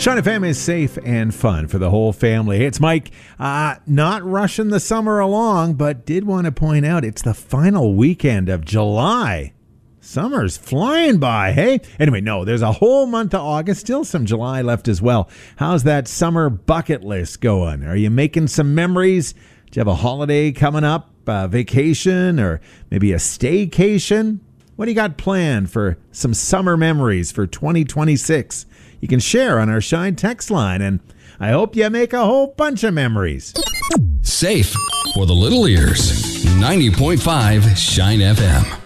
Shine FM is safe and fun for the whole family. Hey, it's Mike. Not rushing the summer along, but did want to point out it's the final weekend of July. Summer's flying by, hey? Anyway, no, there's a whole month of August, still some July left as well. How's that summer bucket list going? Are you making some memories? Do you have a holiday coming up, a vacation, or maybe a staycation? What do you got planned for some summer memories for 2026? You can share on our Shine text line, and I hope you make a whole bunch of memories. Safe for the little ears. 90.5 Shine FM.